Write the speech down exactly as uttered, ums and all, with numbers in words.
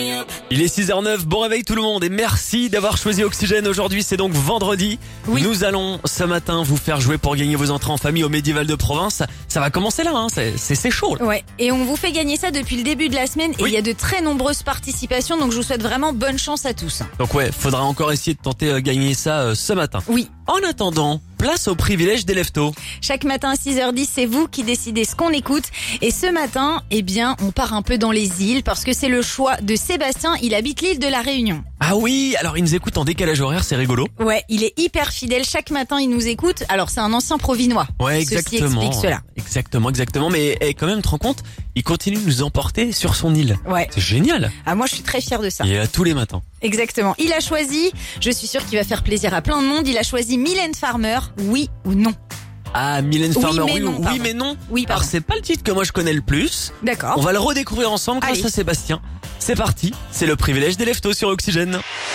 Il est six heures neuf, bon réveil tout le monde et merci d'avoir choisi Oxygène. Aujourd'hui c'est donc vendredi. Oui. Nous allons ce matin vous faire jouer pour gagner vos entrées en famille au Médiéval de Provence. Ça va commencer là, hein. c'est, c'est, c'est chaud là. Ouais, et on vous fait gagner ça depuis le début de la semaine et Oui. il y a de très nombreuses participations, donc je vous souhaite vraiment bonne chance à tous. Donc ouais, faudra encore essayer de tenter euh, gagner ça euh, ce matin. Oui, En attendant, place au privilège des leftos. chaque matin à six heures dix, c'est vous qui décidez ce qu'on écoute. Et ce matin, eh bien, on part un peu dans les îles parce que c'est le choix de Sébastien, il habite l'île de la Réunion. Ah oui, alors il nous écoute en décalage horaire, c'est rigolo. Ouais, il est hyper fidèle, chaque matin il nous écoute. Alors c'est un ancien provinois. Ouais, Ceci exactement. explique cela. Exactement, exactement. Mais eh, quand même, tu te rends compte, il continue de nous emporter sur son île. Ouais. C'est génial. Ah, moi je suis très fière de ça. Il est là tous les matins. Exactement. Il a choisi, je suis sûre qu'il va faire plaisir à plein de monde, il a choisi Mylène Farmer, oui ou non. Ah, Mylène Oui, Farmer, mais oui, non, oui, pardon. mais non. Oui, Alors pardon. c'est pas le titre que moi je connais le plus. D'accord. On va le redécouvrir ensemble grâce Allez. à Sébastien. C'est parti, c'est le privilège des leftos sur Oxygène.